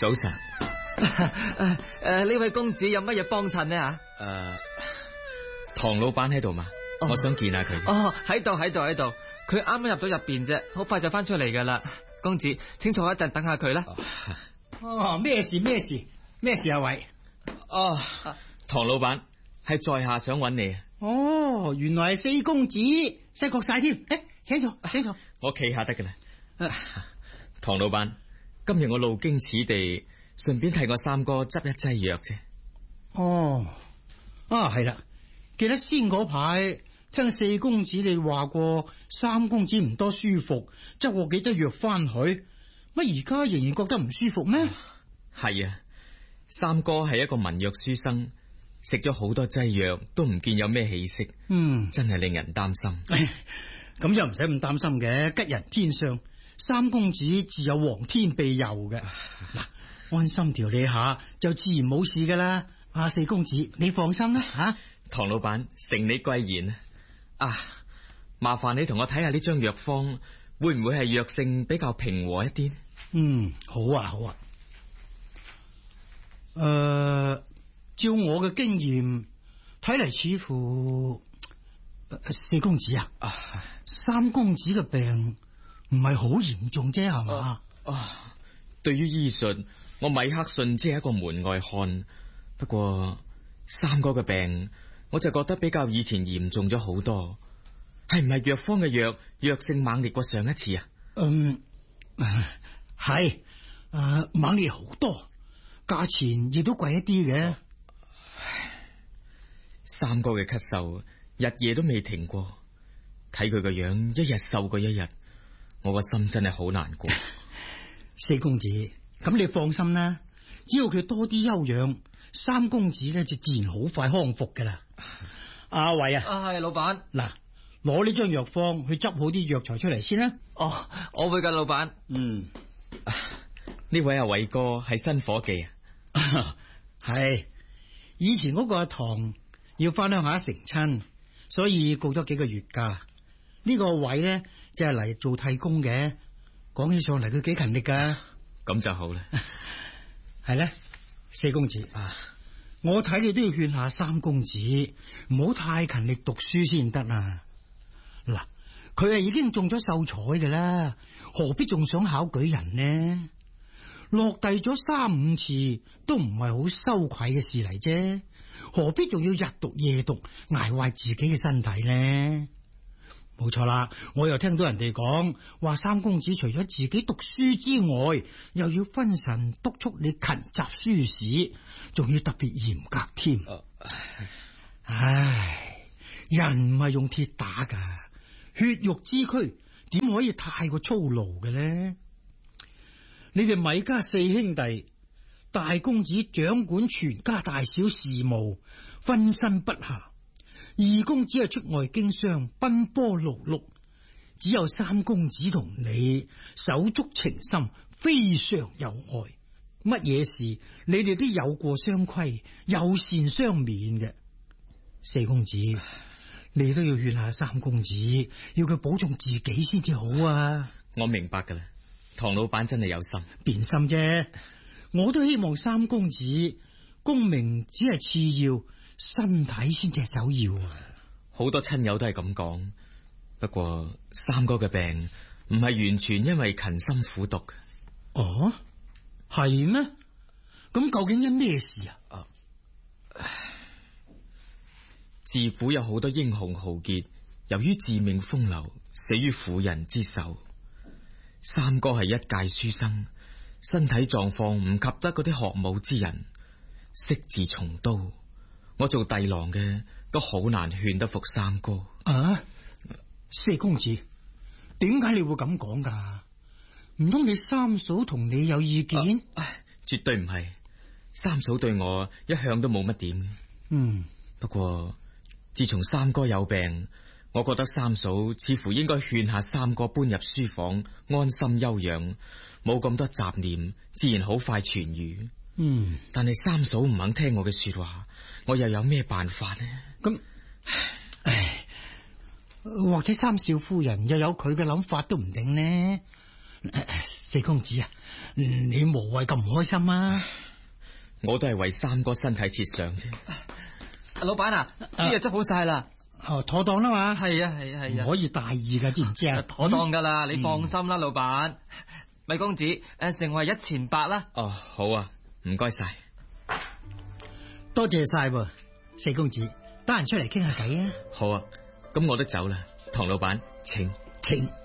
早晨。 呢位公子有乜嘢幫襯呢？ 唐老闆喺度嘛？我想見下佢。 喺度。佢啱啱入到入邊啫，好快就翻出嚟噶啦。公子，請坐一陣，等下佢啦。 咩事啊？喂， 唐老闆係在下想揾你。 原來係四公子，識覺晒添。請坐。 我企下得噶啦。唐老闆，今日我路經此地，順便替我三哥執一劑藥啫。 係啦，記得先嗰排聽四公子你話過，三公子唔多舒服，執過幾劑藥翻去，乜而家仍然覺得唔舒服咩？ 係啊，三哥係一個文弱書生，食咗好多劑藥都唔見有咩起色，真係令人擔心。 咁又唔使咁擔心嘅，吉人天相，三公子自有皇天庇佑嘅。嗱，安心調理下就自然冇事噶啦。四公子你放心啦吓。 唐老闆承你貴言麻煩你同我睇下呢張藥方，會唔會係藥性比較平和一啲？ 好啊。照我嘅經驗睇嚟，似乎四公子三公子嘅病唔係好嚴重啫，係嘛？ 對於醫術，我米克遜只係一個門外漢。不過三哥嘅病，我就覺得比較以前嚴重咗好多。係唔係藥方嘅藥性猛烈過上一次啊？ 係猛烈好多，價錢亦都貴一啲嘅。 三哥嘅咳嗽日夜都未停過，睇佢個樣一日瘦過一日，我個心真係好難過。 四公子，咁你放心啦，只要佢多啲休養，三公子咧就自然好快康復噶啦。阿偉係老闆。 嗱，攞呢張藥方去執好啲藥材出嚟先啦。 我會噶，老闆。 呢位阿偉哥係新伙計啊？ 係以前嗰個阿唐要翻鄉下成親，所以告咗幾個月假。呢個位咧就係嚟做替工嘅。講起上嚟，佢幾勤力噶。 咁就好啦。 係咧，四公子我睇你都要勸下三公子，唔好太勤力讀書先得啊。嗱，佢係已經中咗秀才嘅啦，何必仲想考舉人呢？落第咗3-5次都唔係好羞愧嘅事嚟啫，何必仲要日讀夜讀，捱壞自己嘅身體呢？冇錯啦，我又聽到人哋講話，三公子除咗自己讀書之外，又要分神督促你勤習書史，仲要特別嚴格添。人唔係用鐵打噶，血肉之軀點可以太過操勞嘅呢？你哋米家4兄弟，大公子掌管全家大小事務，分身不暇；二公子係出外經商，奔波勞碌；只有三公子同你手足情深，非常有愛。乜嘢事你哋都有過相規，友善相勉嘅。四公子，你都要勸下三公子，要佢保重自己先至好啊！ 我明白噶啦，唐老闆真係有心， 變心啫。我都希望三公子功名只係次要，身體先至係首要啊！ 好多親友都係咁講，不過三哥嘅病唔係完全因為勤心苦讀。 哦，係咩？咁究竟因咩事啊？ 自古有好多英雄豪傑，由於自命風流，死於婦人之手。三哥係一介書生，身體狀況唔及得嗰啲學武之人，惜字從刀。我做弟郎嘅都好難勸得服三哥。 四公子，點解你會咁講噶？唔通你三嫂同你有意見？ 絕對唔係，三嫂對我一向都冇乜點。不過自從三哥有病，我覺得三嫂似乎應該勸下三哥搬入書房，安心休養，冇咁多雜念，自然好快痊愈。但係三嫂唔肯聽我嘅說話，我又有咩辦法呢？ 咁，或者三少夫人又有佢嘅諗法都唔定呢。 四公子啊，你無謂咁唔開心啊！ 我都係為三哥身體設想啫。 老闆啊，啲嘢執好晒啦。 哦，妥當啦嘛。 係啊， 唔可以大意噶，知唔知啊？ 妥當噶啦，你放心啦，老闆。米公子，成為1800啦。 哦，好啊，唔該晒， 多謝晒噃，四公子，得閒出嚟傾下偈啊。 好啊，咁我都走啦，唐老闆，請。